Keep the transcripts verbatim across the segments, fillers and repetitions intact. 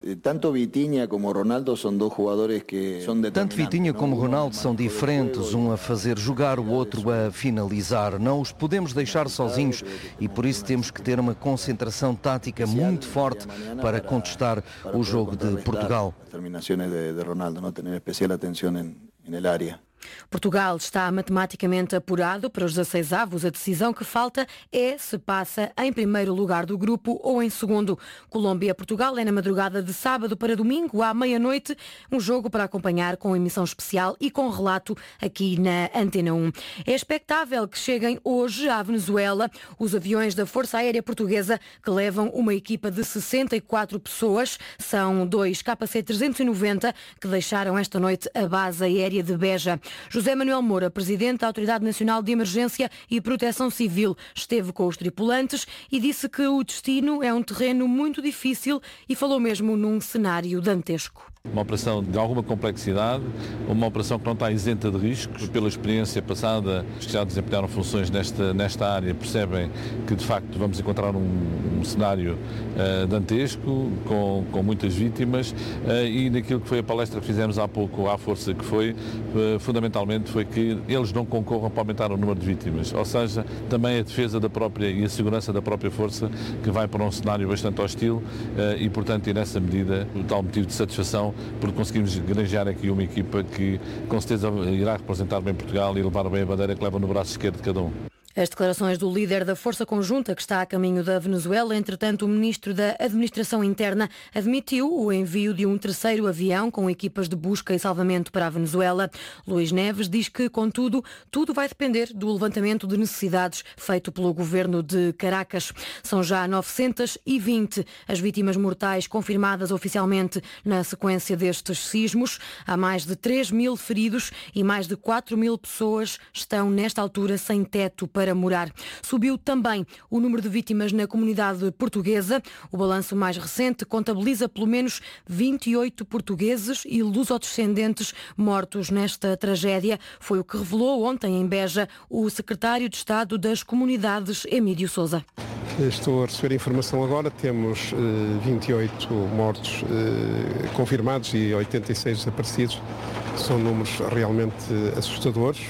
Tanto Vitinha como Ronaldo são dois jogadores que são determinantes. Tanto Vitinha como Ronaldo são diferentes, um a fazer jogar, o outro a finalizar. Não os podemos deixar sozinhos e por isso temos que ter uma concentração tática muito forte para contestar o jogo de Portugal. Terminações de Ronaldo, não ter especial atenção na área. Portugal está matematicamente apurado para os dezasseis avos. A decisão que falta é se passa em primeiro lugar do grupo ou em segundo. Colômbia-Portugal é na madrugada de sábado para domingo, à meia-noite, um jogo para acompanhar com emissão especial e com relato aqui na Antena um. É expectável que cheguem hoje à Venezuela os aviões da Força Aérea Portuguesa que levam uma equipa de sessenta e quatro pessoas. São dois K C trezentos e noventa que deixaram esta noite a base aérea de Beja. José Manuel Moura, presidente da Autoridade Nacional de Emergência e Proteção Civil, esteve com os tripulantes e disse que o destino é um terreno muito difícil e falou mesmo num cenário dantesco. Uma operação de alguma complexidade, uma operação que não está isenta de riscos. Pela experiência passada, os que já desempenharam funções nesta, nesta área percebem que, de facto, vamos encontrar um, um cenário uh, dantesco, com, com muitas vítimas, uh, e naquilo que foi a palestra que fizemos há pouco à Força, que foi, uh, fundamentalmente, foi que eles não concorram para aumentar o número de vítimas. Ou seja, também a defesa da própria e a segurança da própria Força, que vai para um cenário bastante hostil, uh, e, portanto, e nessa medida, o tal motivo de satisfação porque conseguimos granjear aqui uma equipa que com certeza irá representar bem Portugal e levar bem a bandeira que leva no braço esquerdo de cada um. As declarações do líder da Força Conjunta, que está a caminho da Venezuela. Entretanto, o ministro da Administração Interna admitiu o envio de um terceiro avião com equipas de busca e salvamento para a Venezuela. Luís Neves diz que, contudo, tudo vai depender do levantamento de necessidades feito pelo governo de Caracas. São já novecentas e vinte as vítimas mortais confirmadas oficialmente na sequência destes sismos. Há mais de três mil feridos e mais de quatro mil pessoas estão, nesta altura, sem teto para para morar. Subiu também o número de vítimas na comunidade portuguesa. O balanço mais recente contabiliza pelo menos vinte e oito portugueses e lusodescendentes mortos nesta tragédia. Foi o que revelou ontem em Beja o secretário de Estado das Comunidades, Emílio Sousa. Estou a receber informação agora, temos eh, vinte e oito mortos eh, confirmados e oitenta e seis desaparecidos. São números realmente assustadores.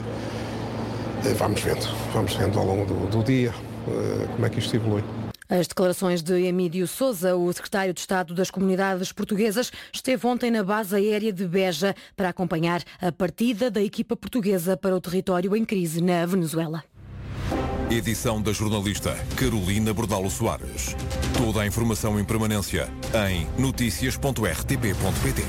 Vamos vendo, vamos vendo ao longo do, do dia como é que isto evolui. As declarações de Emílio Sousa, o secretário de Estado das Comunidades Portuguesas, esteve ontem na base aérea de Beja para acompanhar a partida da equipa portuguesa para o território em crise na Venezuela. Edição da jornalista Carolina Bordalo Soares. Toda a informação em permanência em notícias ponto r t p ponto p t.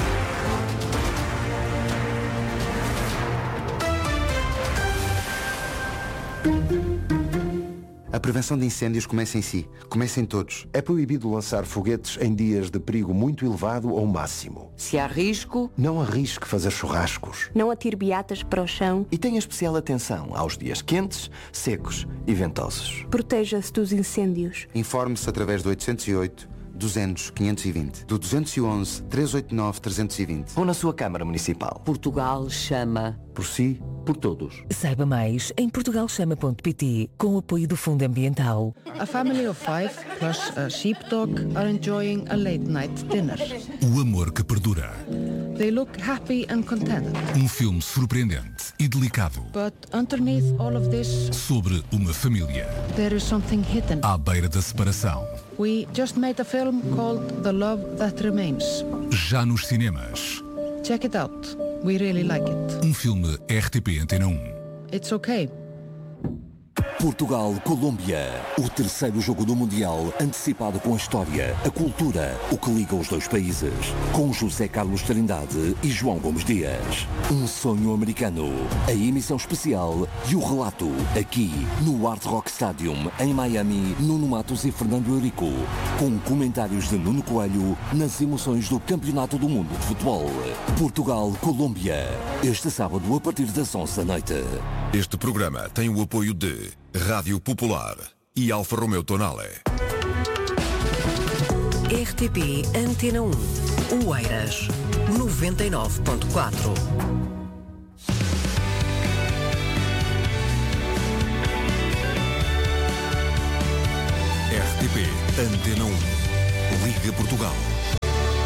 A prevenção de incêndios começa em si, começa em todos. É proibido lançar foguetes em dias de perigo muito elevado ou máximo. Se há risco, não arrisque fazer churrascos. Não atire beatas para o chão. E tenha especial atenção aos dias quentes, secos e ventosos. Proteja-se dos incêndios. Informe-se através do oitocentos e oito, duzentos, quinhentos e vinte, do duzentos e onze, trezentos e oitenta e nove, trezentos e vinte ou na sua Câmara Municipal. Portugal chama. Por si, por todos. Saiba mais em portugal chama ponto p t com o apoio do Fundo Ambiental. A family of five plus a sheepdog are enjoying a late night dinner. O amor que perdura. They look happy and content. Um filme surpreendente e delicado. But underneath all of this, sobre uma família. There is something hidden. À beira da separação. We just made a film called The Love That Remains. Já nos cinemas. Check it out. We really like it. Um filme R T P Antena um. It's okay. Portugal-Colômbia. O terceiro jogo do Mundial, antecipado com a história, a cultura, o que liga os dois países. Com José Carlos Trindade e João Gomes Dias. Um sonho americano. A emissão especial e o relato, aqui, no Hard Rock Stadium, em Miami, Nuno Matos e Fernando Eurico. Com comentários de Nuno Coelho nas emoções do Campeonato do Mundo de Futebol. Portugal-Colômbia. Este sábado, a partir das onze da noite. Este programa tem o apoio de Rádio Popular e Alfa Romeo Tonale. R T P Antena um. Oeiras noventa e nove ponto quatro. R T P Antena um. Liga Portugal.